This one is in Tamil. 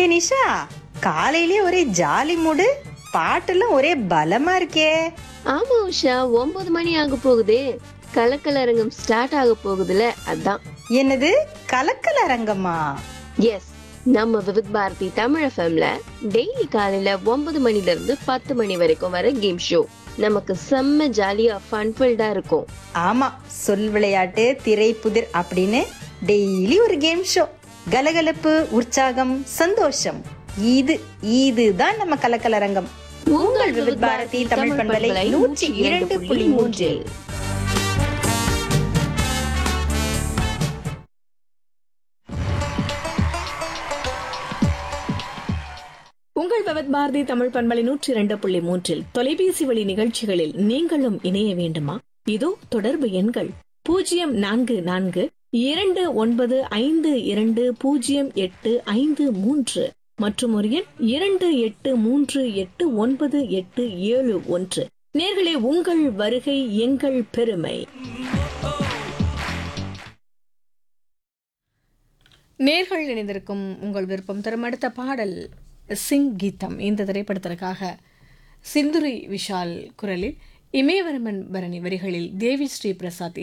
ஏ நிஷா, காலையிலே ஒரே ஜாலி மூடு, பாட்டெல்லாம் ஒரே பலமா இருக்கே. ஆமா உஷா, 9 மணி ஆக போகுதே. கலக்கலரங்கம் ஸ்டார்ட் ஆக போகுதுல, அதான். என்னது கலக்கல அரங்கமா? எஸ், நம்ம விவித் பாரதி தமிழ் எஃப்எம்ல டெய்லி காலையில 9 மணில இருந்து 10 மணி வரைக்கும் வர கேம் ஷோ நமக்கு செம்ம ஜாலியா ஃபன்ஃபில்டா இருக்கும். ஆமா, சொல் விளையாட்டு, திரைப்புதிர் அப்படின்னு டெய்லி ஒரு கேம் ஷோ. கலகலப்பு, உற்சாகம், சந்தோஷம், இதுதான் நம்ம கலக்கலரங்கம். உங்கள் விவித் பாரதி தமிழ் பண்பலை 102.3. உங்கள் விவித் பாரதி தமிழ் பண்பலை 102.3 தொலைபேசி வழி நிகழ்ச்சிகளில் நீங்களும் இணைய வேண்டுமா? இதோ தொடர்பு எண்கள் 04095220853 மற்றும் ஒரு எண் 28389891. நேர்களே, உங்கள் வருகை எங்கள் பெருமை. நேர்கள் இணைந்திருக்கும் உங்கள் விருப்பம் தரும் அடுத்த பாடல் சிங் கீதம். இந்த திரைப்படத்திற்காக சிந்துரி விஷால் குரலில், இமயவரமன் பரணி வரிகளில் தேவி ஸ்ரீ பிரசாத்